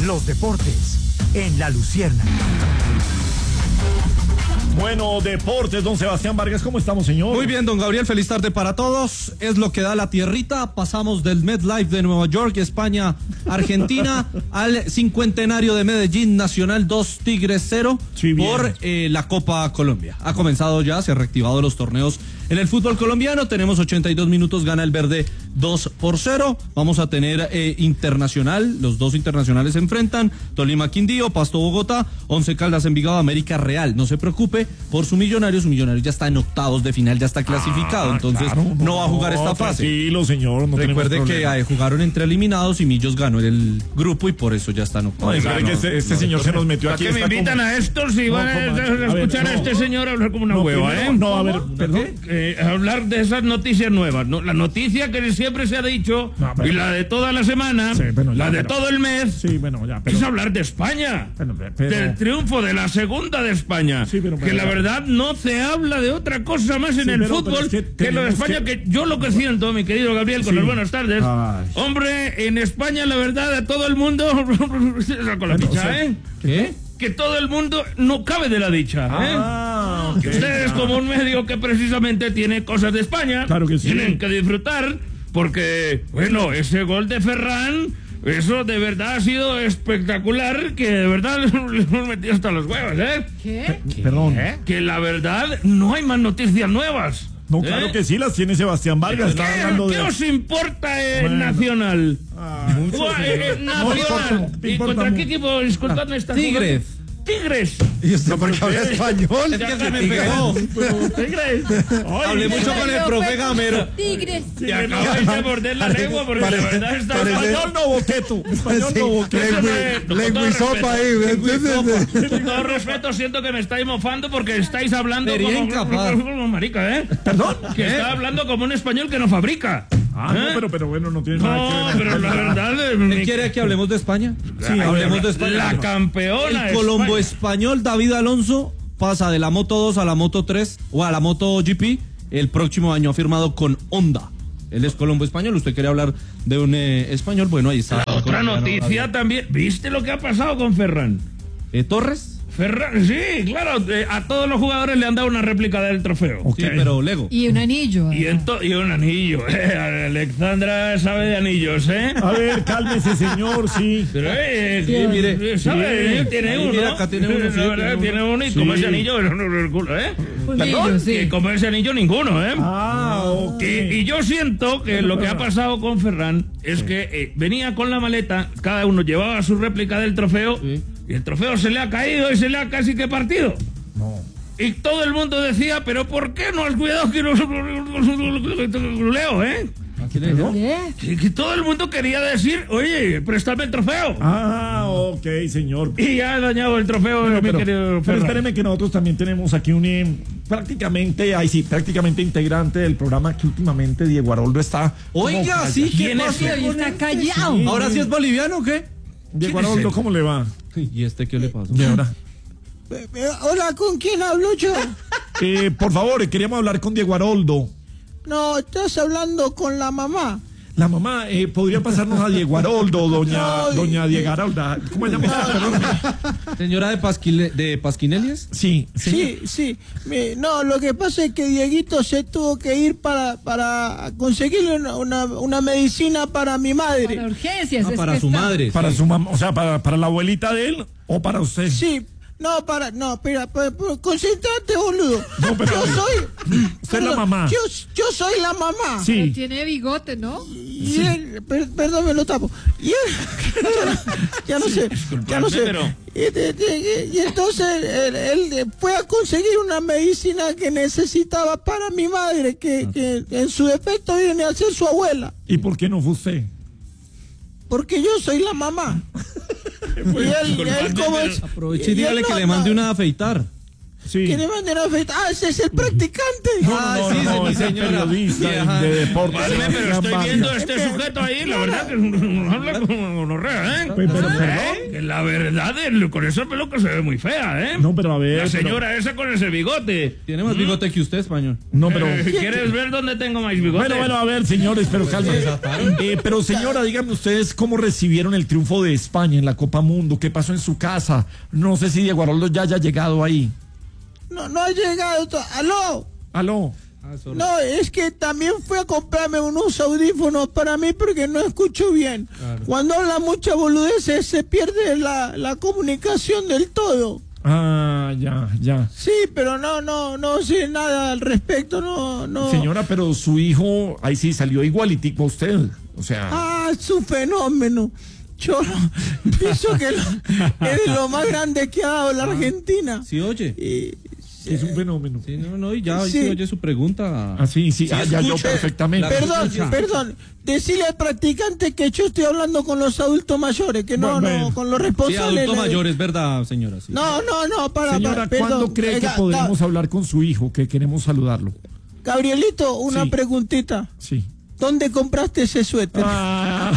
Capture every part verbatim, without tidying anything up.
los deportes en La Luciérnaga. Bueno, deportes, don Sebastián Vargas, ¿cómo estamos, señor? Muy bien, don Gabriel, feliz tarde para todos. Es lo que da la tierrita. Pasamos del MetLife de Nueva York, España, Argentina, al cincuentenario de Medellín, Nacional dos, Tigres cero, sí, por eh, la Copa Colombia. Ha comenzado ya, se han reactivado los torneos en el fútbol colombiano. Tenemos ochenta y dos minutos, gana el verde dos por cero. Vamos a tener eh, internacional, los dos internacionales se enfrentan, Tolima Quindío, Pasto Bogotá, Once Caldas Envigado, América Real. No se preocupe por su Millonarios, su Millonarios ya está en octavos de final, ya está clasificado, ah, entonces claro, no, no va a jugar esta fase. Tranquilo, señor, no recuerde que eh, jugaron entre eliminados y Millos ganó el grupo y por eso ya está en octavos. No, no, que este, este no, señor no, se nos metió aquí. ¿Para qué me invitan como... a estos si no, van a, a escuchar a, ver, a este no, señor hablar como una no, hueva, primero, eh? No, a ver, perdón. Eh, hablar de esas noticias nuevas, ¿no? La noticia que siempre se ha dicho no, pero, y la de toda la semana, sí, bueno, ya, la de pero, todo el mes, sí, bueno, ya, pero, es hablar de España, pero, pero, del triunfo de la segunda de España, sí, pero, pero, que la verdad no se habla de otra cosa más en sí, el pero, fútbol pero es que, que lo de España, que... que yo lo que siento, mi querido Gabriel, con sí. las buenas tardes, ay. Hombre, en España la verdad a todo el mundo, con la picha, ¿eh? ¿Qué? Que todo el mundo no cabe de la dicha, ¿eh? Ah, okay. Ustedes ah. como un medio que precisamente tiene cosas de España, claro que sí. tienen que disfrutar, porque, bueno, ese gol de Ferran, eso de verdad ha sido espectacular, que de verdad le hemos metido hasta los huevos, ¿eh? ¿Qué? ¿Qué? Perdón. ¿Eh? Que la verdad no hay más noticias nuevas. No, claro ¿eh? que sí, las tiene Sebastián Vargas. ¿Qué, está hablando ¿qué de... os importa el bueno. Nacional? Ah, mucho, eh, Nacional. No, ¿Y contra qué equipo? Disculpadme, esta Tigres. Jugando. Tigres. ¿Y usted por qué habla español? Es que se me pegó. Tigres. Hablé mucho con el profe Gamero. Tigres. Y acabáis de morder la lengua porque la verdad está español no boqueto. Español no boqueto. Lengua y sopa ahí. Con todo respeto, siento que me estáis mofando porque estáis hablando como, como marica, ¿eh? ¿Perdón? Que está hablando como un español que no fabrica. Ah, ¿eh? no, pero, pero bueno, no tiene no, nada que ver. No, pero la verdad... ¿Él mi... quiere que hablemos de España? Sí, hablemos de España. La campeona El Colombo español David Alonso pasa de la Moto dos a la Moto tres o a la Moto G P. El próximo año ha firmado con Honda. Él es Colombo español. Usted quería hablar de un eh, español. Bueno, ahí está. La otra noticia también. ¿Viste lo que ha pasado con Ferran? ¿Eh, Torres? Ferran, sí, claro, eh, a todos los jugadores le han dado una réplica del trofeo. Okay. Sí, pero Lego. Y un anillo. Y, y un anillo, eh. Alexandra sabe de anillos, ¿eh? A ver, cálmese, señor, sí. Pero, eh, sí, mire. ¿sabe? Sí. Tiene uno. Mira, acá tiene uno. Sí, la verdad, tiene uno y sí. Como ese anillo, el culo, ¿eh? Un Perdón, anillo, sí. que como ese anillo, ninguno, ¿eh? Ah, ok. Y, y yo siento que lo que ha pasado con Ferran es sí. que eh, venía con la maleta, cada uno llevaba su réplica del trofeo. Sí. Y el trofeo se le ha caído y se le ha casi que partido. No. Y todo el mundo decía, pero ¿por qué no has cuidado que no leo, eh? ¿Qué le dijo? Que, que todo el mundo quería decir, oye, préstame el trofeo. Ah, ok, señor. Y ya ha dañado el trofeo, bueno, mi pero, querido pero espéreme que nosotros también tenemos aquí un eh, prácticamente, ahí sí, prácticamente integrante del programa que últimamente Diego Aroldo está. Oiga, sí, ¿quién es? Está callado. Sí. ¿Ahora sí es boliviano o qué? Diego Aroldo, ¿cómo le va? ¿Y este qué le pasó? ¿Y ahora? Hola, ¿con quién hablo yo? Eh, por favor, queríamos hablar con Diego Aroldo. No, estás hablando con la mamá. La mamá, eh, ¿podría pasarnos a Diego Aroldo, doña, no, doña Diego Arolda? ¿Cómo se llama? ¿Señora de, Pasquile, de Pasquinelias? Sí, sí, sí. Me, no, lo que pasa es que Dieguito se tuvo que ir para, para conseguirle una, una, una medicina para mi madre. Para urgencias. Ah, es para que su está... madre. Para sí. su mamá, o sea, para, para la abuelita de él o para usted. Sí. No, para, no, espera, para, para, concentrate, boludo. No, pero yo soy. Usted es la mamá. Yo, yo soy la mamá. Sí. Pero tiene bigote, ¿no? Y sí. él, per, perdón, me lo tapo. Y él, ya no, ya no sí, sé, ya no sé. Pero... Y, y, y, y entonces él, él fue a conseguir una medicina que necesitaba para mi madre, que, que en su defecto viene a ser su abuela. ¿Y por qué no fue usted? Porque yo soy la mamá. Y él, él como es, aproveche y dígale que no, le mande una a afeitar. Sí. Que le manden a afeitar. Ah, ese es el practicante. No, Ah, no, sí, no, sí, es el señora. periodista Sí, ajá. de deportes. Vale, pero estoy Gran viendo a Vargas. este sujeto ahí, la verdad que nos habla como gonorrea, ¿eh? Pero, pero, ¿Eh? perdón. Que la verdad, el- con esa peluca se ve muy fea, ¿eh? No, pero a ver. La pero- señora esa con ese bigote. Tiene más bigote que usted, español. No, pero. Eh, ¿Quieres ver dónde tengo más bigote? Bueno, bueno, a ver, señores, pero cálmense. Eh, pero señora, díganme ustedes cómo recibieron el triunfo de España en la Copa Mundo. ¿Qué pasó en su casa? No sé si Diego Aroldo ya haya llegado ahí. No, no ha llegado. to- ¡Aló! Aló. No, es que también fui a comprarme unos audífonos para mí porque no escucho bien. Claro. Cuando habla mucha boludeces se pierde la, la comunicación del todo. Ah, ya, ya. Sí, pero no, no, no sé nada al respecto, no, no. Señora, pero su hijo, ahí sí salió igualitico a usted. O sea. Ah, es un fenómeno. Yo no- pienso que lo- es de lo más grande que ha dado la Argentina. Sí, oye. Y, Es un fenómeno. Sí, no, no, y ya hoy Sí. sí oye su pregunta. Ah, sí, sí, ah, ya yo escucha. perfectamente. La- perdón, escucha. perdón. Decirle al practicante que yo estoy hablando con los adultos mayores, que no, Bueno, no, con los Sí, responsables. adulto le- mayor, es verdad, señora. Sí. No, no, no, para, Señora, para, perdón. ¿cuándo cree que Ga- podremos Ga- hablar con su hijo? Que queremos saludarlo. Gabrielito, una Sí. preguntita. Sí. ¿Dónde compraste ese suéter? Ah.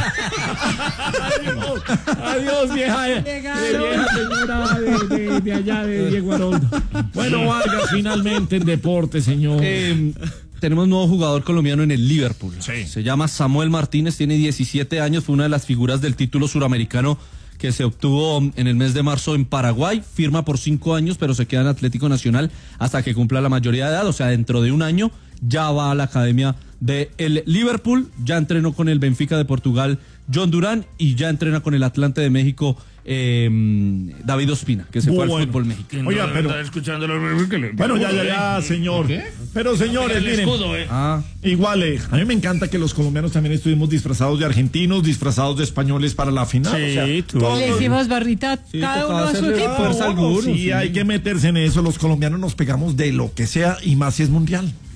Adiós, adiós, vieja, de, de vieja señora de, de- de allá de Diego Aroldo. Bueno, Vargas, finalmente en deporte, señor. Eh, tenemos un nuevo jugador colombiano en el Liverpool. Sí. Se llama Samuel Martínez, tiene diecisiete años, fue una de las figuras del título suramericano que se obtuvo en el mes de marzo en Paraguay. Firma por cinco años, pero se queda en Atlético Nacional hasta que cumpla la mayoría de edad, o sea, dentro de un año ya va a la academia de el Liverpool, ya entrenó con el Benfica de Portugal John Durán y ya entrena con el Atlante de México eh, David Ospina, que se fue al Bueno. fútbol mexicano. Oiga, No, pero- está escuchando los... que le- Bueno, ya, ya, ya, señor. Pero, señores, El miren. escudo, eh. Ah, Igual, eh, a mí me encanta que los colombianos también estuvimos disfrazados de argentinos, disfrazados de españoles para la final. Sí, o sea, tú. todos- Le hicimos barrita Sí, cada tocaba uno a su hacerle equipo. fuerza al Bueno, algunos, sí, sí. hay que meterse en eso. Los colombianos nos pegamos de lo que sea y más si es mundial.